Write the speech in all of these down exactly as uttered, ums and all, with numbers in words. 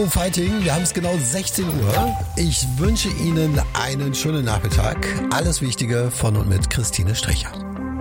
Fighting, wir haben es genau sechzehn Uhr. Ich wünsche Ihnen einen schönen Nachmittag. Alles Wichtige von und mit Christine Strecher.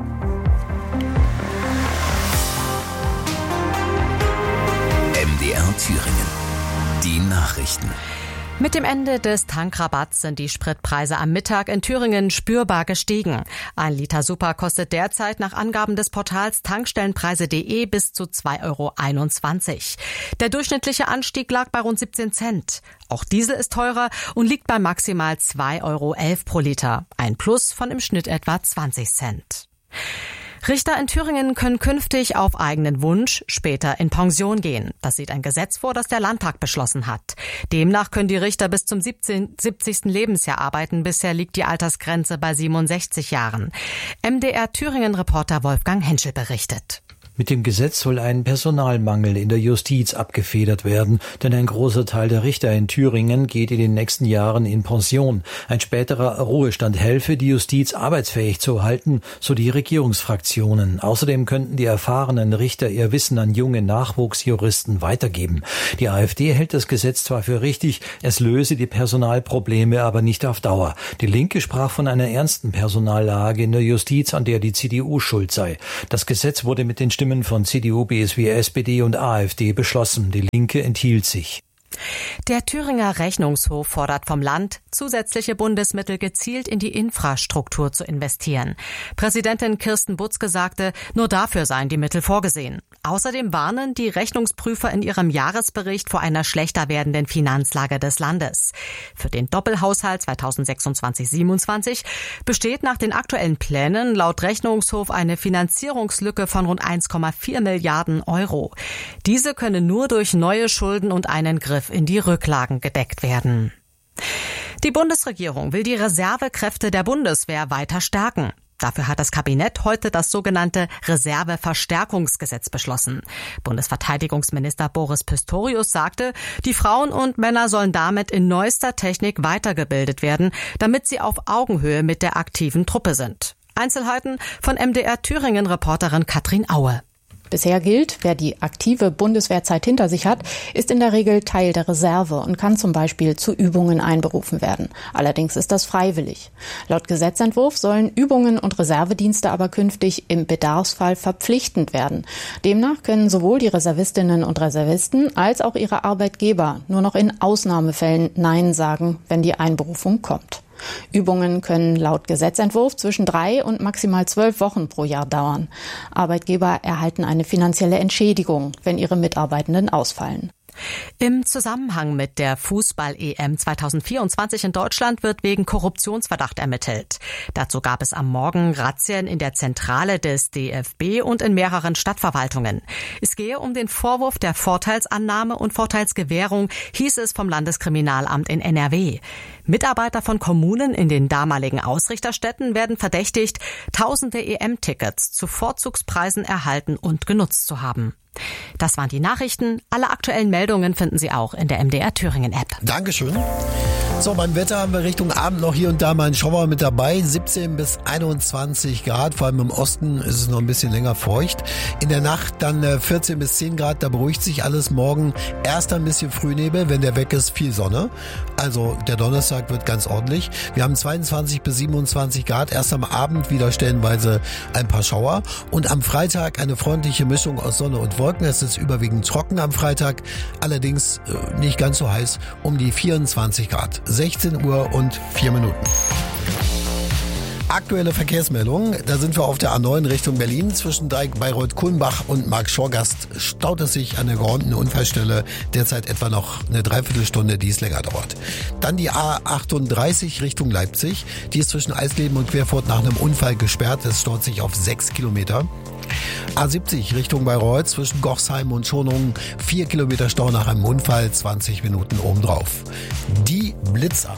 M D R Thüringen. Die Nachrichten. Mit dem Ende des Tankrabatts sind die Spritpreise am Mittag in Thüringen spürbar gestiegen. Ein Liter Super kostet derzeit nach Angaben des Portals tankstellenpreise punkt de bis zu zwei Euro einundzwanzig. Der durchschnittliche Anstieg lag bei rund siebzehn Cent. Auch Diesel ist teurer und liegt bei maximal zwei Euro elf pro Liter. Ein Plus von im Schnitt etwa zwanzig Cent. Richter in Thüringen können künftig auf eigenen Wunsch später in Pension gehen. Das sieht ein Gesetz vor, das der Landtag beschlossen hat. Demnach können die Richter bis zum siebzigsten Lebensjahr arbeiten. Bisher liegt die Altersgrenze bei siebenundsechzig Jahren. M D R Thüringen-Reporter Wolfgang Henschel berichtet. Mit dem Gesetz soll ein Personalmangel in der Justiz abgefedert werden, denn ein großer Teil der Richter in Thüringen geht in den nächsten Jahren in Pension. Ein späterer Ruhestand helfe, die Justiz arbeitsfähig zu halten, so die Regierungsfraktionen. Außerdem könnten die erfahrenen Richter ihr Wissen an junge Nachwuchsjuristen weitergeben. Die AfD hält das Gesetz zwar für richtig, es löse die Personalprobleme aber nicht auf Dauer. Die Linke sprach von einer ernsten Personallage in der Justiz, an der die C D U schuld sei. Das Gesetz wurde mit den Stimmen von C D U, B S W, S P D und AfD beschlossen. Die Linke enthielt sich. Der Thüringer Rechnungshof fordert vom Land, zusätzliche Bundesmittel gezielt in die Infrastruktur zu investieren. Präsidentin Kirsten Butzke sagte, nur dafür seien die Mittel vorgesehen. Außerdem warnen die Rechnungsprüfer in ihrem Jahresbericht vor einer schlechter werdenden Finanzlage des Landes. Für den Doppelhaushalt zweitausendsechsundzwanzig siebenundzwanzig besteht nach den aktuellen Plänen laut Rechnungshof eine Finanzierungslücke von rund eins Komma vier Milliarden Euro. Diese könne nur durch neue Schulden und einen Griff in die Rücklagen gedeckt werden. Die Bundesregierung will die Reservekräfte der Bundeswehr weiter stärken. Dafür hat das Kabinett heute das sogenannte Reserveverstärkungsgesetz beschlossen. Bundesverteidigungsminister Boris Pistorius sagte, die Frauen und Männer sollen damit in neuester Technik weitergebildet werden, damit sie auf Augenhöhe mit der aktiven Truppe sind. Einzelheiten von M D R Thüringen-Reporterin Katrin Aue. Bisher gilt, wer die aktive Bundeswehrzeit hinter sich hat, ist in der Regel Teil der Reserve und kann zum Beispiel zu Übungen einberufen werden. Allerdings ist das freiwillig. Laut Gesetzentwurf sollen Übungen und Reservedienste aber künftig im Bedarfsfall verpflichtend werden. Demnach können sowohl die Reservistinnen und Reservisten als auch ihre Arbeitgeber nur noch in Ausnahmefällen Nein sagen, wenn die Einberufung kommt. Übungen können laut Gesetzentwurf zwischen drei und maximal zwölf Wochen pro Jahr dauern. Arbeitgeber erhalten eine finanzielle Entschädigung, wenn ihre Mitarbeitenden ausfallen. Im Zusammenhang mit der Fußball-E M zweitausendvierundzwanzig in Deutschland wird wegen Korruptionsverdacht ermittelt. Dazu gab es am Morgen Razzien in der Zentrale des D F B und in mehreren Stadtverwaltungen. Es gehe um den Vorwurf der Vorteilsannahme und Vorteilsgewährung, hieß es vom Landeskriminalamt in N R W. Mitarbeiter von Kommunen in den damaligen Ausrichterstädten werden verdächtigt, tausende E M-Tickets zu Vorzugspreisen erhalten und genutzt zu haben. Das waren die Nachrichten. Alle aktuellen Meldungen finden Sie auch in der M D R Thüringen-App. Dankeschön. So, beim Wetter haben wir Richtung Abend noch hier und da mal einen Schauer mit dabei. siebzehn bis einundzwanzig Grad, vor allem im Osten ist es noch ein bisschen länger feucht. In der Nacht dann vierzehn bis zehn Grad, da beruhigt sich alles. Morgen erst ein bisschen Frühnebel, wenn der weg ist, viel Sonne. Also der Donnerstag wird ganz ordentlich. Wir haben zweiundzwanzig bis siebenundzwanzig Grad, erst am Abend wieder stellenweise ein paar Schauer. Und am Freitag eine freundliche Mischung aus Sonne und Wolken. Es ist überwiegend trocken am Freitag, allerdings äh, nicht ganz so heiß, um die vierundzwanzig Grad. sechzehn Uhr und vier Minuten. Aktuelle Verkehrsmeldung, da sind wir auf der A neun Richtung Berlin. Zwischen Bayreuth-Kulmbach und Marx-Schorgast staut es sich an der geräumten Unfallstelle derzeit etwa noch eine Dreiviertelstunde, die es länger dauert. Dann die A achtunddreißig Richtung Leipzig. Die ist zwischen Eisleben und Querfurt nach einem Unfall gesperrt. Es staut sich auf sechs Kilometer. A siebzig Richtung Bayreuth zwischen Gochsheim und Schonungen. Vier Kilometer Stau nach einem Unfall, zwanzig Minuten obendrauf. Die Blitzer.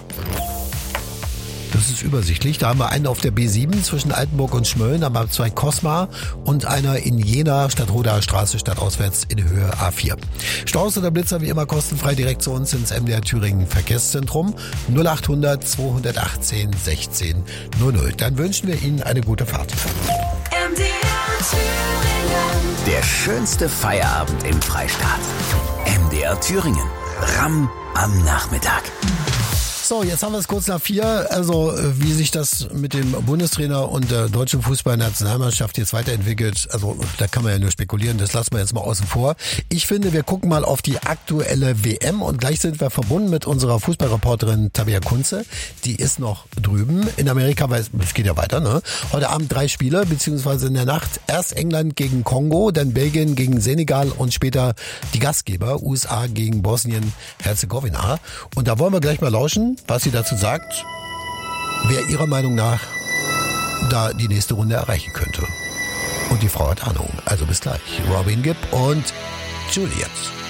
Das ist übersichtlich. Da haben wir einen auf der B sieben zwischen Altenburg und Schmölln, da haben wir zwei Cosma und einer in Jena, Stadtrodaer Straße, stadtauswärts in Höhe A vier. Staus oder Blitzer wie immer kostenfrei direkt zu uns ins M D R Thüringen Verkehrszentrum null achthundert zweihundertachtzehn sechzehn null null. Dann wünschen wir Ihnen eine gute Fahrt. M D R Der schönste Feierabend im Freistaat. M D R Thüringen. Ramm am Nachmittag. So, jetzt haben wir es kurz nach vier. Also wie sich das mit dem Bundestrainer und der deutschen Fußballnationalmannschaft jetzt weiterentwickelt, also da kann man ja nur spekulieren, das lassen wir jetzt mal außen vor. Ich finde, wir gucken mal auf die aktuelle W M und gleich sind wir verbunden mit unserer Fußballreporterin Tabea Kunze. Die ist noch drüben in Amerika, weil es geht ja weiter, ne? Heute Abend drei Spiele, beziehungsweise in der Nacht erst England gegen Kongo, dann Belgien gegen Senegal und später die Gastgeber U S A gegen Bosnien-Herzegowina. Und da wollen wir gleich mal lauschen, was sie dazu sagt, wer ihrer Meinung nach da die nächste Runde erreichen könnte. Und die Frau hat Ahnung. Also bis gleich. Robin Gibb und Juliet.